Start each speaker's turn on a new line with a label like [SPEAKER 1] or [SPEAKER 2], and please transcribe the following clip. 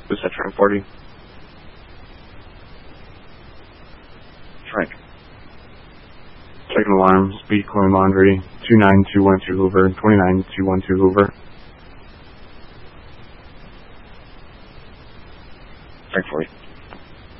[SPEAKER 1] Who's that trying 40? Frank. Second alarm, speed clean laundry, 29212 Hoover, 29212 Hoover. Frank 40.